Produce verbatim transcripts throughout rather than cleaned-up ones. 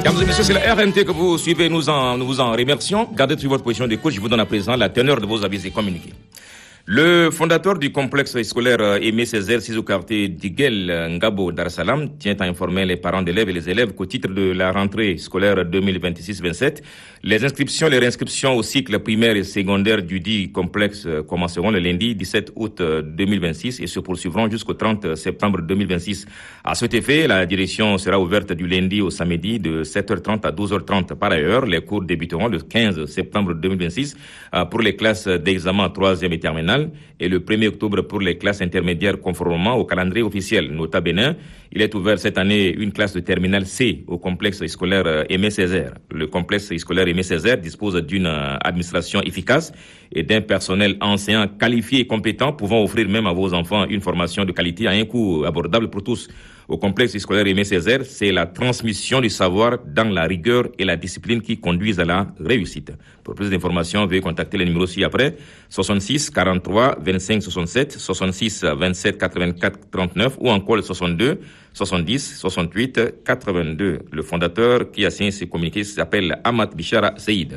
Mesdames et messieurs, c'est la R N T que vous suivez, nous, en, nous vous en remercions. Gardez sur votre position d'écoute, je vous donne à présent la teneur de vos avis et communiqués. Le fondateur du complexe scolaire Aimé Césaire Sizoukarté d'Iguel Ngabo Dar es Salaam tient à informer les parents d'élèves et les élèves qu'au titre de la rentrée scolaire deux mille vingt-six vingt-sept, les inscriptions et les réinscriptions au cycle primaire et secondaire du dit complexe commenceront le lundi dix-sept août deux mille vingt-six et se poursuivront jusqu'au trente septembre deux mille vingt-six. À cet effet, la direction sera ouverte du lundi au samedi de sept heures trente à douze heures trente. Par ailleurs, les cours débuteront le quinze septembre deux mille vingt-six pour les classes d'examen troisième et terminale et le premier octobre pour les classes intermédiaires conformément au calendrier officiel. Nota bene, il est ouvert cette année une classe de terminale C au complexe scolaire Aimé Césaire. Le complexe scolaire Aimé Césaire dispose d'une administration efficace et d'un personnel enseignant qualifié et compétent pouvant offrir même à vos enfants une formation de qualité à un coût abordable pour tous. Au complexe scolaire Aimé Césaire, c'est la transmission du savoir dans la rigueur et la discipline qui conduisent à la réussite. Pour plus d'informations, veuillez contacter les numéros ci-après, soixante-six quarante-trois vingt-cinq soixante-sept, soixante-six vingt-sept quatre-vingt-quatre trente-neuf ou encore le soixante-deux soixante-dix soixante-huit quatre-vingt-deux. Le fondateur qui a signé ces communiqués s'appelle Ahmad Bichara Seïd.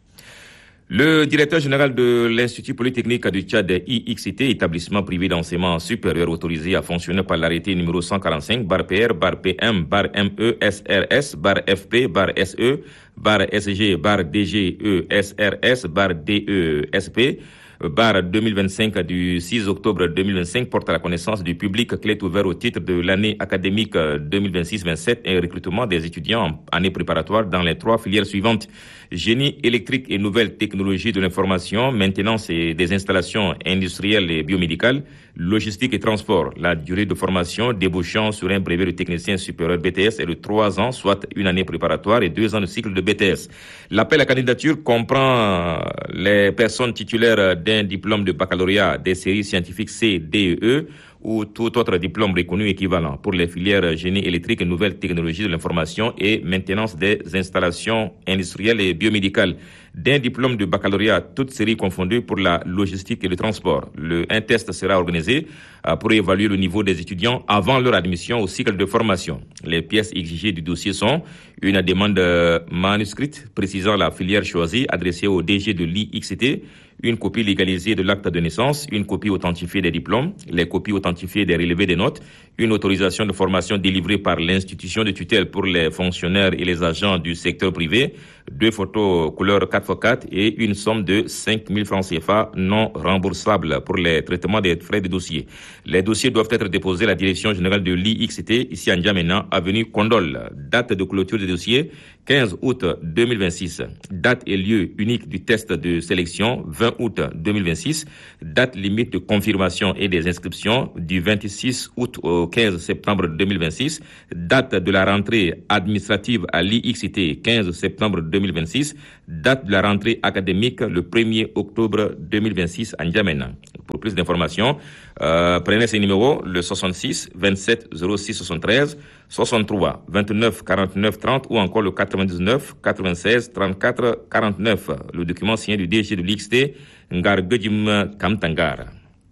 Le directeur général de l'Institut Polytechnique du Tchad, I X T, établissement privé d'enseignement supérieur autorisé à fonctionner par l'arrêté numéro cent quarante-cinq, barre P R, barre P M, barre M E, S R S, barre F P, barre S E, barre S G, barre D G E, S R S, barre D E S P, barre deux mille vingt-cinq du six octobre deux mille vingt-cinq porte à la connaissance du public qu'il est ouvert au titre de l'année académique deux mille vingt-six vingt-sept et recrutement des étudiants en année préparatoire dans les trois filières suivantes: génie électrique et nouvelles technologies de l'information, maintenance et des installations industrielles et biomédicales, logistique et transport. La durée de formation débouchant sur un brevet de technicien supérieur B T S est de trois ans, soit une année préparatoire et deux ans de cycle de B T S. L'appel à candidature comprend les personnes titulaires d'un diplôme de baccalauréat des séries scientifiques C, D E E ou tout autre diplôme reconnu équivalent pour les filières génie électrique et nouvelles technologies de l'information et maintenance des installations industrielles et biomédicales, d'un diplôme de baccalauréat toutes séries confondues pour la logistique et le transport. Le, un test sera organisé euh, pour évaluer le niveau des étudiants avant leur admission au cycle de formation. Les pièces exigées du dossier sont une demande manuscrite précisant la filière choisie adressée au D G de l'I X T, une copie légalisée de l'acte de naissance, une copie authentifiée des diplômes, les copies authentifiées des relevés des notes, une autorisation de formation délivrée par l'institution de tutelle pour les fonctionnaires et les agents du secteur privé, deux photos couleur quatre par quatre et une somme de cinq mille francs C F A non remboursables pour les traitements des frais de dossier. Les dossiers doivent être déposés à la direction générale de l'I X T, ici à N'Djamena, avenue Condol. Date de clôture des dossiers, quinze août deux mille vingt-six. Date et lieu unique du test de sélection, vingt août deux mille vingt-six. Date limite de confirmation et des inscriptions, du vingt-six août au quinze septembre deux mille vingt-six. Date de la rentrée administrative à l'I X T, quinze septembre deux mille vingt-six. Date de la rentrée académique, le premier octobre deux mille vingt-six à N'Djamena. Pour plus d'informations, euh, prenez ces numéros, le soixante-six vingt-sept zéro six soixante-treize, soixante-trois vingt-neuf quarante-neuf trente ou encore le quatre-vingt-dix-neuf quatre-vingt-seize trente-quatre quarante-neuf. Le document signé du D G de l'I X T, Ngar Gejim Kamtangar.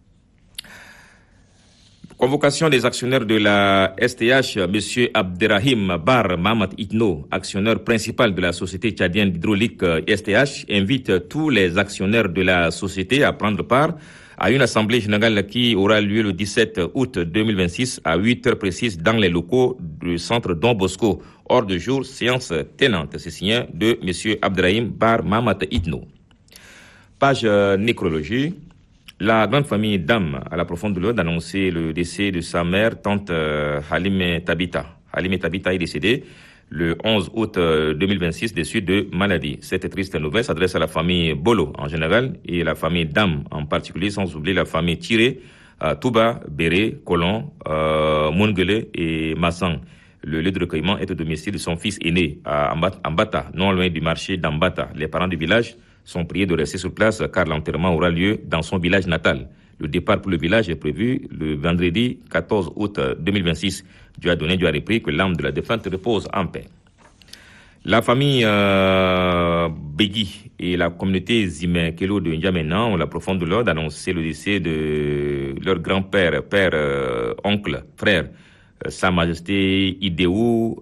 Convocation des actionnaires de la S T H, M. Abderrahim Bar Mahamat Itno, actionnaire principal de la société tchadienne d'hydraulique S T H, invite tous les actionnaires de la société à prendre part à une assemblée générale qui aura lieu le dix-sept août deux mille vingt-six à huit heures précises dans les locaux du centre Don Bosco. Hors de jour, séance tenante. C'est signé de M. Abderrahim Bar Mahamat Itno. Page euh, nécrologie. La grande famille Dam à la profonde douleur d'annoncer le décès de sa mère, tante euh, Halime Tabita. Halime Tabita est décédée le onze août deux mille vingt-six des suites de maladie. Cette triste nouvelle s'adresse à la famille Bolo en général et la famille Dam en particulier, sans oublier la famille Tiré, euh, Touba, Béré, Colon, euh, Mungele et Massang. Le lieu de recueillement est au domicile de son fils aîné à Ambata, non loin du marché d'Ambata. Les parents du village sont priés de rester sur place car l'enterrement aura lieu dans son village natal. Le départ pour le village est prévu le vendredi quatorze août deux mille vingt-six. Dieu a donné, Dieu a repris, que l'âme de la défunte repose en paix. La famille euh, Begui et la communauté Zimekelo de N'Djamena ont la profonde douleur d'annoncer le décès de leur grand-père, père, euh, oncle, frère, euh, Sa Majesté Idéou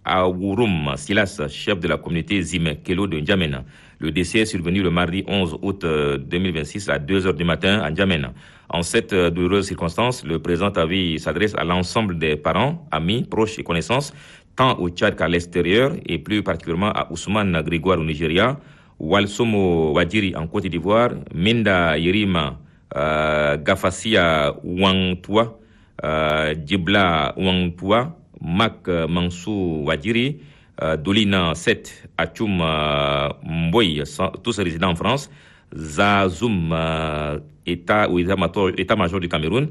Aouroum Silas, chef de la communauté Zime Kelo de N'Djamena. Le décès est survenu le mardi onze août deux mille vingt-six à deux heures du matin à N'Djamena. En cette douloureuse circonstance, le présent avis s'adresse à l'ensemble des parents, amis, proches et connaissances, tant au Tchad qu'à l'extérieur, et plus particulièrement à Ousmane Grégoire au Nigeria, Walsomo Wadjiri en Côte d'Ivoire, Minda Yerima euh, Gafassia Wangtua, euh, Djibla Wangtua, Mak Mansou Wadjiri, euh, Dolina Set Achoum euh, Mboy, tous résidents en France, Zazoum euh, État ou État-major du Cameroun,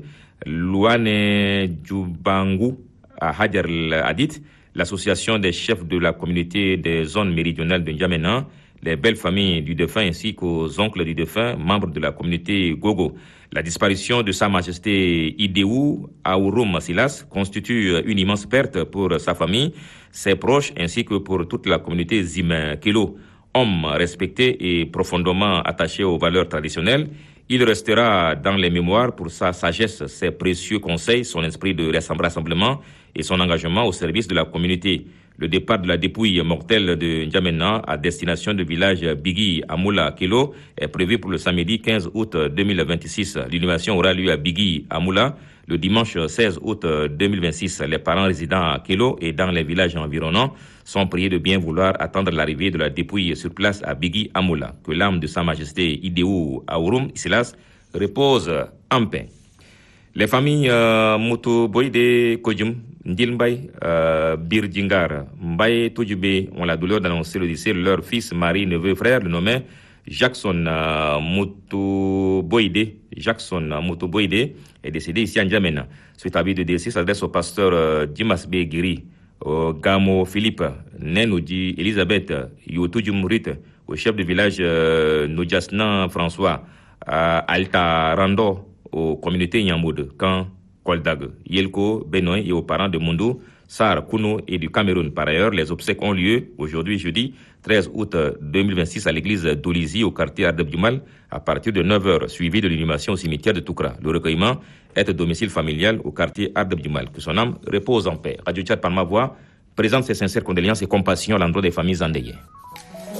Louane Djoubangu à Hadjar Hadith, l'association des chefs de la communauté des zones méridionales de N'Djamena, les belles familles du défunt ainsi qu'aux oncles du défunt, membres de la communauté Gogo. La disparition de Sa Majesté Idéou Aouroum Silas constitue une immense perte pour sa famille, ses proches ainsi que pour toute la communauté Zime Kelo. Homme respecté et profondément attaché aux valeurs traditionnelles, il restera dans les mémoires pour sa sagesse, ses précieux conseils, son esprit de rassemblement et son engagement au service de la communauté. Le départ de la dépouille mortelle de N'Djamena à destination du village Bigui à Moula Kelo est prévu pour le samedi quinze août deux mille vingt-six. L'inhumation aura lieu à Bigui à Moula le dimanche seize août deux mille vingt-six. Les parents résidant à Kelo et dans les villages environnants sont priés de bien vouloir attendre l'arrivée de la dépouille sur place à Bigui à Moula. Que l'âme de Sa Majesté Idéou Aouroum Silas repose en paix. Les familles euh, Moutou Boïde Kodjoum, Ndil Mbaye, euh, Bir Djingar, Mbaye Toujube ont la douleur d'annoncer le décès de leur fils, mari, neveu, frère, le nommé Jackson euh, Moutou Boïde. Jackson euh, Moutou Boïde est décédé ici à N'Djamena. Cet avis de décès s'adresse au pasteur euh, Dimas B. Giri, au Gamo Philippe, Nenouji Elisabeth, Yotoujum Rit, au chef du village euh, Noujasnan François, à Alta Rando, aux communautés Nyamboud, Kan, Koldag, Yelko, Benoît et aux parents de Mundou, Sar, Kounou et du Cameroun. Par ailleurs, les obsèques ont lieu aujourd'hui, jeudi treize août deux mille vingt-six, à l'église d'Olizi, au quartier Ardebjumal, à partir de neuf heures, suivi de l'inhumation au cimetière de Toukra. Le recueillement est au domicile familial au quartier Ardebjumal. Que son âme repose en paix. Radio Tchad par ma voix présente ses sincères condoléances et compassion à l'endroit des familles endeuillées.